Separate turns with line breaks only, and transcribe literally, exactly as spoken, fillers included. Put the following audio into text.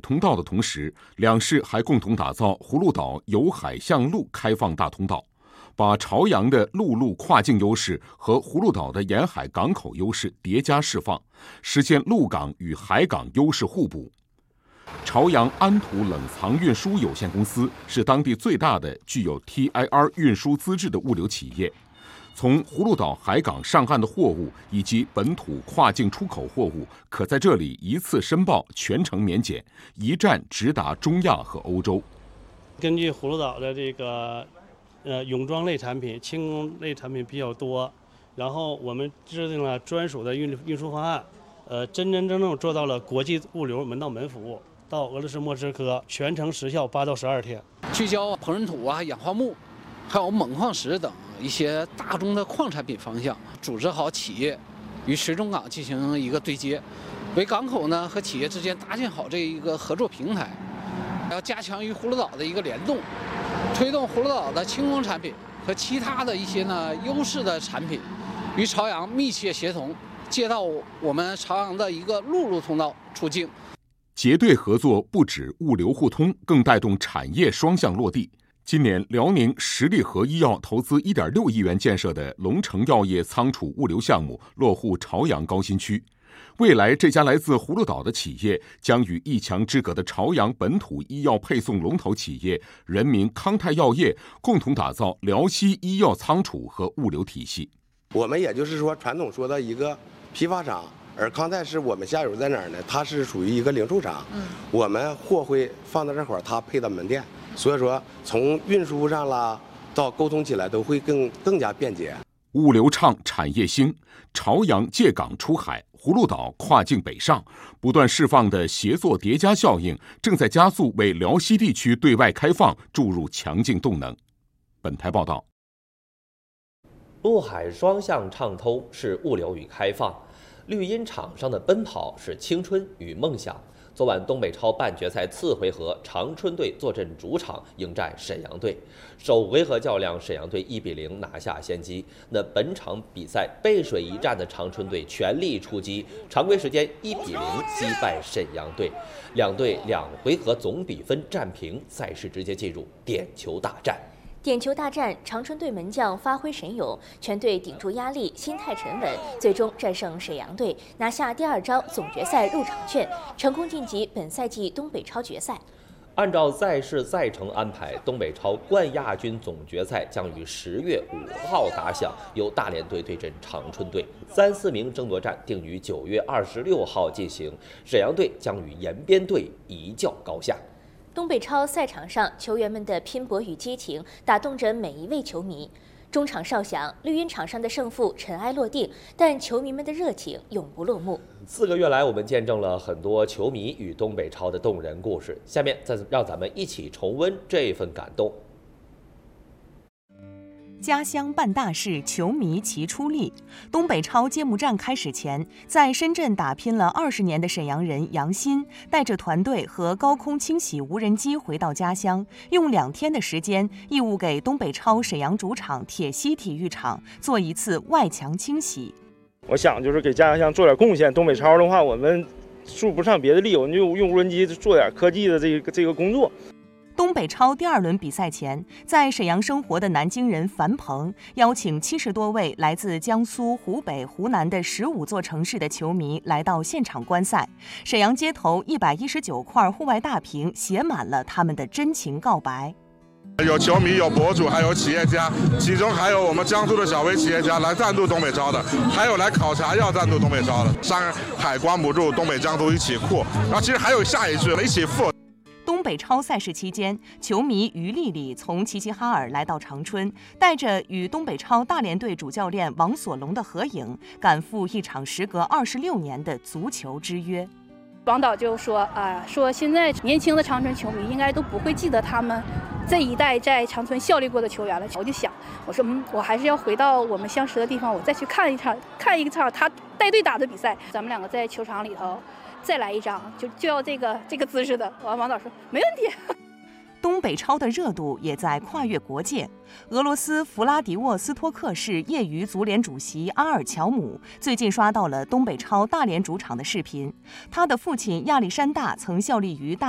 通道的同时，两市还共同打造葫芦岛由海向陆开放大通道，把朝阳的陆路跨境优势和葫芦岛的沿海港口优势叠加释放，实现陆港与海港优势互补。朝阳安土冷藏运输有限公司是当地最大的具有 T I R 运输资质的物流企业，从葫芦岛海港上岸的货物以及本土跨境出口货物，可在这里一次申报，全程免检，一站直达中亚和欧洲。
根据葫芦岛的这个呃泳装类产品、轻工类产品比较多，然后我们制定了专属的运运输方案，呃，真真正正做到了国际物流门到门服务。到俄罗斯莫斯科全程时效八到十二天，
聚焦膨润土啊、氧化木，还有锰矿石等一些大宗的矿产品方向，组织好企业与石中港进行一个对接，为港口呢和企业之间搭建好这一个合作平台，要加强与葫芦岛的一个联动，推动葫芦岛的轻工产品和其他的一些呢优势的产品与朝阳密切协同，接到我们朝阳的一个陆路通道出境。
结对合作不止物流互通，更带动产业双向落地。今年，辽宁十利和医药投资 一点六亿元建设的龙城药业仓储物流项目落户朝阳高新区。未来，这家来自葫芦岛的企业将与一墙之隔的朝阳本土医药配送龙头企业人民康泰药业共同打造辽西医药仓储和物流体系。
我们也就是说，传统说的一个批发商。而康泰是我们下游在哪儿呢？它是属于一个零售商，嗯，我们货会放到这块儿，它配到门店，所以说从运输上啦到沟通起来都会更更加便捷。
物流畅，产业兴，朝阳借港出海，葫芦岛跨境北上，不断释放的协作叠加效应，正在加速为辽西地区对外开放注入强劲动能。本台报道。
陆海双向畅通是物流与开放。绿茵场上的奔跑是青春与梦想。昨晚东北超半决赛次回合，长春队坐镇主场迎战沈阳队。首回合较量，沈阳队一比零拿下先机。那本场比赛背水一战的长春队全力出击，常规时间一比零击败沈阳队。两队两回合总比分战平，赛事直接进入点球大战。
点球大战，长春队门将发挥神勇，全队顶住压力，心态沉稳，最终战胜沈阳队，拿下第二张总决赛入场券，成功晋级本赛季东北超决赛。
按照赛事赛程安排，东北超冠亚军总决赛将于十月五号打响，由大连队对阵长春队，三四名争夺战定于九月二十六号进行，沈阳队将与延边队一较高下。
东北超赛场上，球员们的拼搏与激情打动着每一位球迷。中场哨响，绿茵场上的胜负尘埃落定，但球迷们的热情永不落幕。
四个月来，我们见证了很多球迷与东北超的动人故事。下面再让咱们一起重温这份感动。
家乡办大事，球迷齐出力。东北超揭幕战开始前，在深圳打拼了二十年的沈阳人杨鑫，带着团队和高空清洗无人机回到家乡，用两天的时间，义务给东北超沈阳主场铁西体育场做一次外墙清洗。
我想就是给家乡做点贡献。东北超的话，我们数不上别的力，我们就用无人机做点科技的这个这个工作。
东北超第二轮比赛前，在沈阳生活的南京人樊鹏邀请七十多位来自江苏、湖北、湖南的十五座城市的球迷来到现场观赛。沈阳街头一百一十九块户外大屏写满了他们的真情告白。
有球迷，有博主，还有企业家，其中还有我们江苏的小微企业家来赞助东北超的，还有来考察要赞助东北超的。山海关不住，东北江苏一起酷。然后其实还有下一句，一起富。
东北超赛事期间，球迷于丽丽从齐齐哈尔来到长春，带着与东北超大连队主教练王索龙的合影，赶赴一场时隔二十六年的足球之约。
王导就说啊，说现在年轻的长春球迷应该都不会记得他们这一代在长春效力过的球员了。我就想，我说嗯，我还是要回到我们相识的地方，我再去看一场看一场他带队打的比赛。咱们两个在球场里头再来一张，就就要这个这个姿势的。完，王导说没问题。
东北超的热度也在跨越国界。俄罗斯弗拉迪沃斯托克市业余足联主席阿尔乔姆最近刷到了东北超大连主场的视频，他的父亲亚历山大曾效力于大